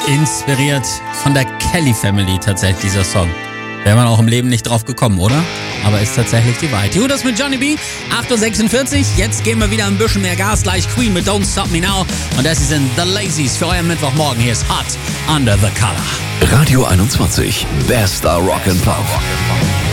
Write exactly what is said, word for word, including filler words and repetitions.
Inspiriert von der Kelly Family tatsächlich, dieser Song. Wäre man auch im Leben nicht drauf gekommen, oder? Aber ist tatsächlich die Wahrheit. Judas mit Johnny B, acht Uhr sechsundvierzig. Jetzt geben wir wieder ein bisschen mehr Gas. Gleich Queen mit Don't Stop Me Now. Und das sind The Lazies für euren Mittwochmorgen. Hier ist Hot Under the Collar. Radio einundzwanzig. Bester Rock'n'Pop.